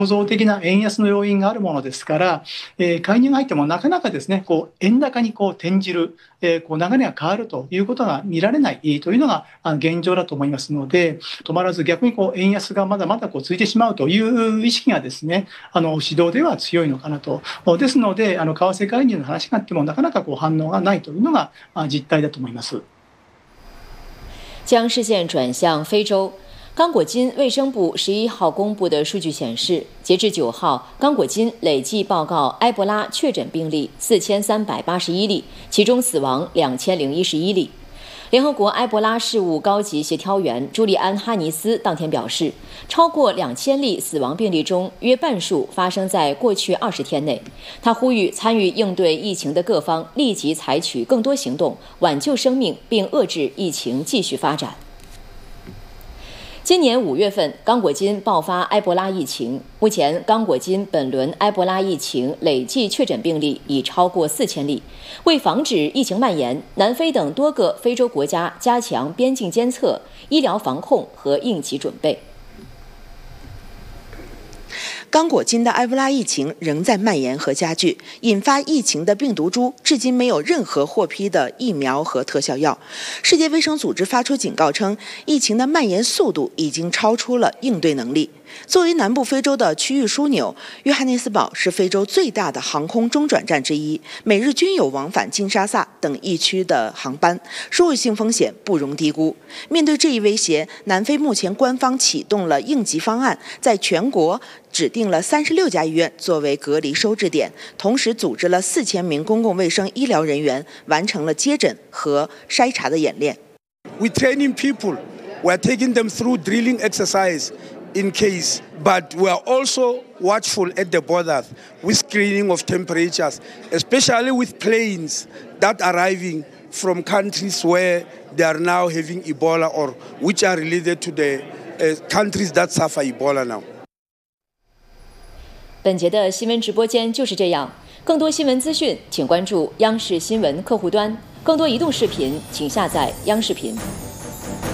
構造的な円安の要因があるものですから、介入が入ってもなかなかですね、円高に転じる、流れが変わるということが見られないというのが現状だと思いますので、止まらず逆に円安がまだまだ続いてしまうという意識がですね、市場では強いのかなと。ですので、為替介入の話があってもなかなか反応がないというのが実態だと思います。 将视线转向非洲。刚果金卫生部11号公布的数据显示，截至9号，刚果金累计报告埃博拉确诊病例4381例，其中死亡2011例。联合国埃博拉事务高级协调员朱利安·哈尼斯当天表示，超过2000例死亡病例中，约半数发生在过去20天内。他呼吁参与应对疫情的各方立即采取更多行动，挽救生命，并遏制疫情继续发展。今年5月份，刚果金爆发埃博拉疫情。目前，刚果金本轮埃博拉疫情累计确诊病例已超过4000例。为防止疫情蔓延，南非等多个非洲国家加强边境监测、医疗防控和应急准备。 刚果金的埃博拉疫情仍在蔓延和加剧，引发疫情的病毒株至今没有任何获批的疫苗和特效药。世界卫生组织发出警告称，疫情的蔓延速度已经超出了应对能力。作为南部非洲的区域枢纽，约翰内斯堡是非洲最大的航空中转站之一，每日均有往返金沙萨等疫区的航班，输入性风险不容低估。面对这一威胁，南非目前官方启动了应急方案，在全国指定了36家医院作为隔离收治点，同时组织了4000名公共卫生医疗人员完成了接诊和筛查的演练。 We training people, we are taking them through drilling exercise in case, but we are also watchful at the borders with screening of temperatures, especially with planes that are arriving from countries where they are now having Ebola or which are related to the countries that suffer Ebola now. 本节的新闻直播间就是这样。更多新闻资讯，请关注央视新闻客户端。更多移动视频，请下载央视频。